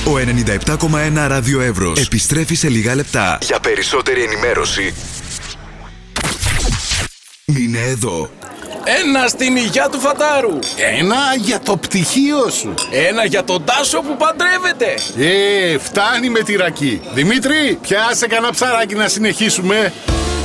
Ο 97,1 Ράδιο Εύρος επιστρέφει σε λίγα λεπτά. Για περισσότερη ενημέρωση, μείνε εδώ. Ένα στην υγειά του Φατάρου. Ένα για το πτυχίο σου. Ένα για τον Τάσο που παντρεύεται. Φτάνει με τη ρακή. Δημήτρη, πιάσε κανένα ψαράκι να συνεχίσουμε.